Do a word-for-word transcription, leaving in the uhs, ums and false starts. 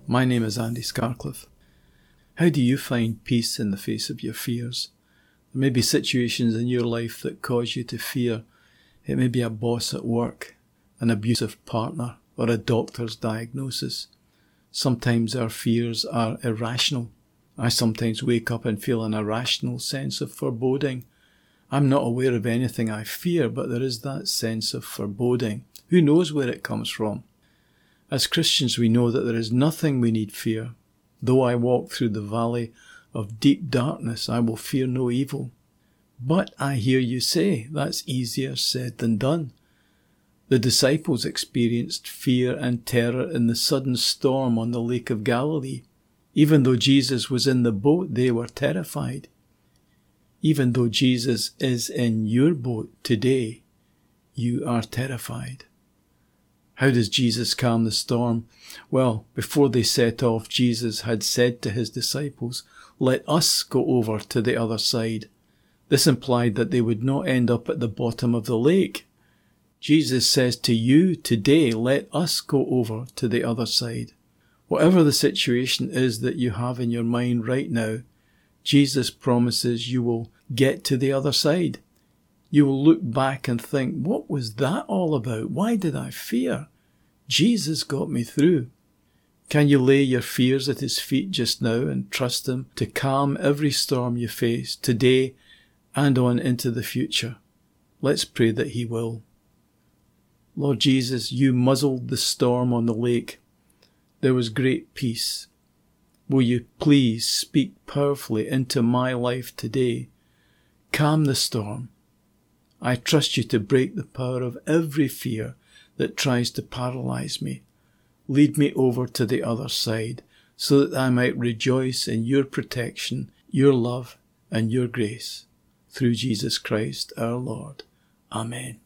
My name is Andy Scarcliffe. How do you find peace in the face of your fears? There may be situations in your life that cause you to fear. It may be a boss at work, an abusive partner, or a doctor's diagnosis. Sometimes our fears are irrational. I sometimes wake up and feel an irrational sense of foreboding. I'm not aware of anything I fear, but there is that sense of foreboding. Who knows where it comes from? As Christians, we know that there is nothing we need fear. Though I walk through the valley of deep darkness, I will fear no evil. But I hear you say, that's easier said than done. The disciples experienced fear and terror in the sudden storm on the Lake of Galilee. Even though Jesus was in the boat, they were terrified. Even though Jesus is in your boat today, you are terrified. How does Jesus calm the storm? Well, before they set off, Jesus had said to his disciples, "Let us go over to the other side." This implied that they would not end up at the bottom of the lake. Jesus says to you today, let us go over to the other side. Whatever the situation is that you have in your mind right now, Jesus promises you will get to the other side. You will look back and think, what was that all about? Why did I fear? Jesus got me through. Can you lay your fears at his feet just now and trust him to calm every storm you face today and on into the future? Let's pray that he will. Lord Jesus, you muzzled the storm on the lake. There was great peace. Will you please speak powerfully into my life today? Calm the storm. I trust you to break the power of every fear that tries to paralyze me. Lead me over to the other side so that I might rejoice in your protection, your love, and your grace. Through Jesus Christ our Lord. Amen.